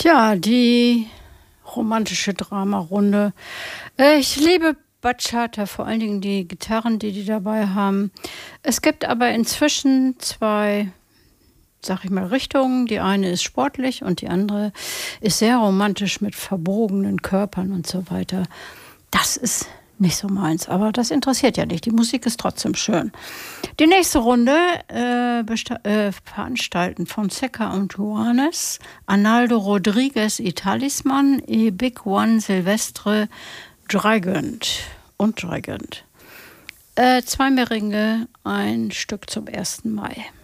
Tja, die romantische Dramarunde. Ich liebe Bachata, vor allen Dingen die Gitarren, die dabei haben. Es gibt aber inzwischen zwei, sag ich mal, Richtungen. Die eine ist sportlich und die andere ist sehr romantisch mit verbogenen Körpern und so weiter. Das ist nicht so meins, aber das interessiert ja nicht. Die Musik ist trotzdem schön. Die nächste Runde veranstalten Fonseca und Juanes, Arnaldo Rodriguez y Talisman, y Big One Silvestre Dragant und Dragant. Zwei Meringe, ein Stück zum 1. Mai.